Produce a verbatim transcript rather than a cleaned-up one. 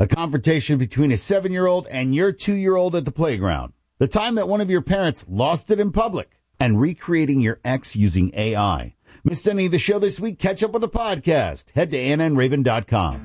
A confrontation between a seven-year-old and your two-year-old at the playground. The time that one of your parents lost it in public. And recreating your ex using A I. Missed any of the show this week? Catch up with the podcast. Head to ann n raven dot com.